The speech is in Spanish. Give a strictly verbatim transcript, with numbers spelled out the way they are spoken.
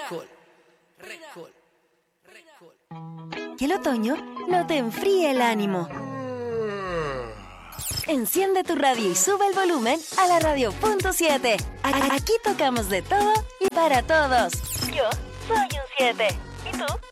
Que el otoño no te enfríe el ánimo. Enciende tu radio y sube el volumen a la radio punto siete. Aquí tocamos de todo y para todos. Yo soy un siete. ¿Y tú?